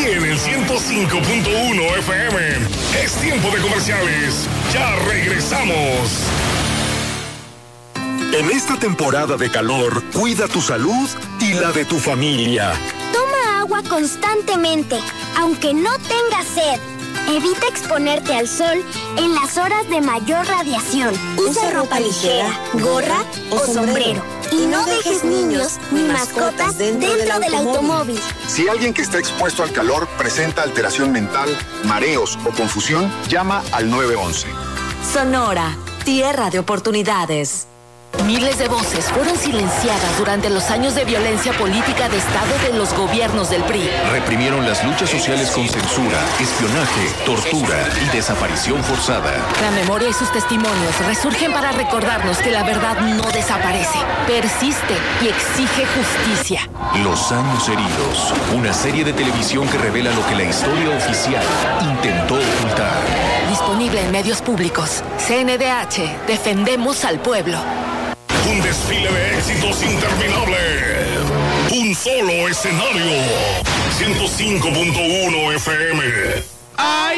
en el 105.1 FM. Es tiempo de comerciales. Ya regresamos. En esta temporada de calor, cuida tu salud y la de tu familia. Toma agua constantemente, aunque no tengas sed. Evita exponerte al sol en las horas de mayor radiación. Usa ropa ligera, gorra o sombrero. Y no dejes niños ni mascotas dentro del automóvil. Si alguien que está expuesto al calor presenta alteración mental, mareos o confusión, llama al 911. Sonora, tierra de oportunidades. Miles de voces fueron silenciadas durante los años de violencia política de Estado de los gobiernos del PRI. Reprimieron las luchas sociales con censura, espionaje, tortura y desaparición forzada. La memoria y sus testimonios resurgen para recordarnos que la verdad no desaparece, persiste y exige justicia. Los años heridos, una serie de televisión que revela lo que la historia oficial intentó ocultar. Disponible en medios públicos. CNDH, defendemos al pueblo. Un desfile de éxitos interminable. Un solo escenario. 105.1 FM.